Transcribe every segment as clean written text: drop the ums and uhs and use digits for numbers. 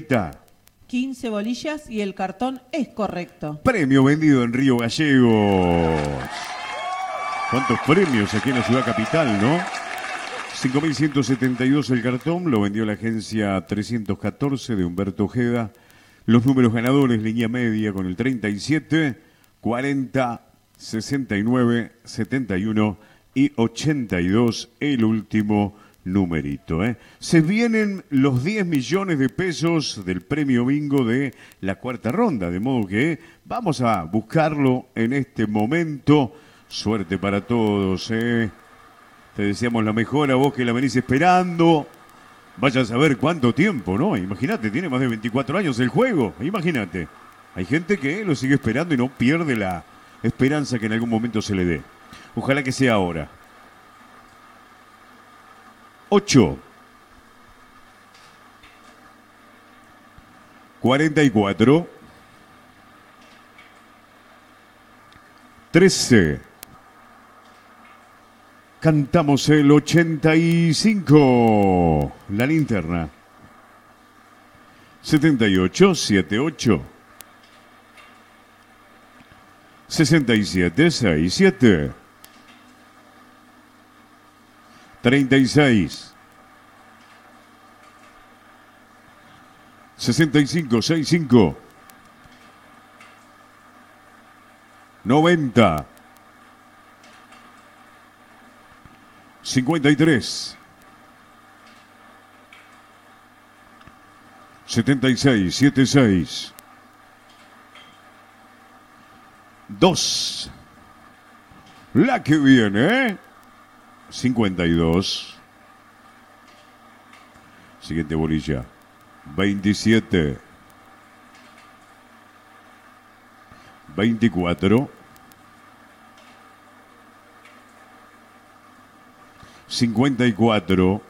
15 bolillas y el cartón es correcto. Premio vendido en Río Gallegos. ¿Cuántos premios aquí en la ciudad capital, no? 5.172 el cartón, lo vendió la agencia 314 de Humberto Ojeda. Los números ganadores, línea media con el 37, 40, 69, 71 y 82, el último numerito. Se vienen los 10 millones de pesos del premio bingo de la cuarta ronda, de modo que vamos a buscarlo en este momento. Suerte para todos, Te deseamos la mejor a vos que la venís esperando. Vaya a saber cuánto tiempo, ¿no? Imagínate, tiene más de 24 años el juego. Imagínate. Hay gente que lo sigue esperando y no pierde la esperanza que en algún momento se le dé. Ojalá que sea ahora. 8. 44. 13. Cantamos el 85. La linterna. 78, 78. 67, 67. 36. 65, 65. 90. 53. 76, 76. 2. La que viene, 52. Siguiente bolilla. 27. 24. 54.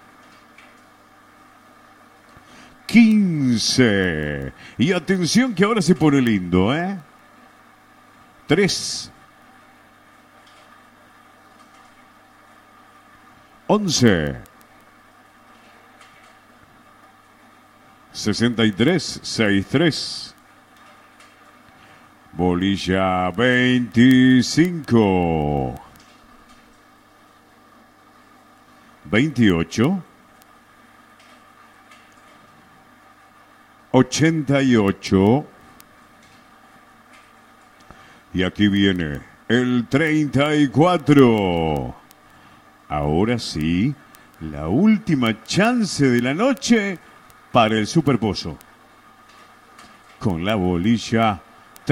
15. Y atención que ahora se pone lindo, 3. 11. 63, 63. Bolilla 25. 28. 88. Y aquí viene el 34. Ahora sí, la última chance de la noche para el Superpozo. Con la bolilla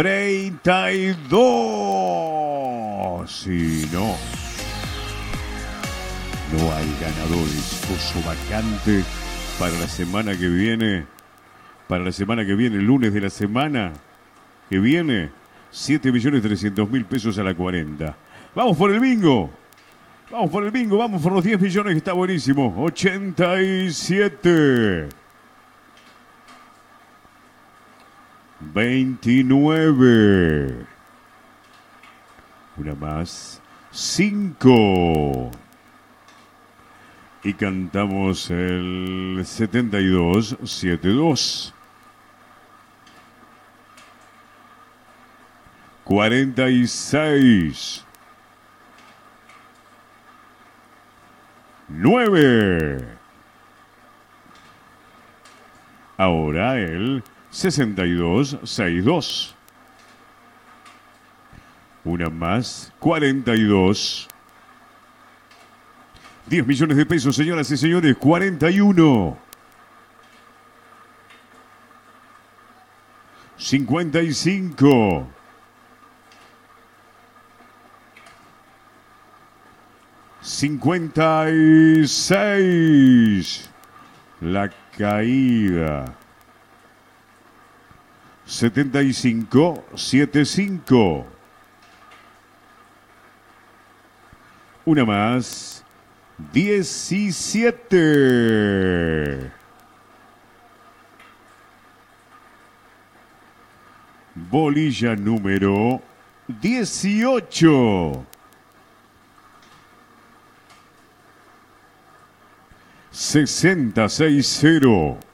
32. Y no hay ganadores. Pozo vacante para la semana que viene. Para la semana que viene, el lunes de la semana que viene, 7.300.000 pesos a la 40. Vamos por el bingo. Vamos por el bingo, vamos por los 10 millones que está buenísimo. 87. 29. Una más. 5. Y cantamos el 72, 72. 46. 9. Ahora el 62, 62. Una más, 42. 10 millones de pesos, señoras y señores, 41. 55. 56. La caída. 75, 75. Una más. 17. Bolilla número 18. 60-6-0.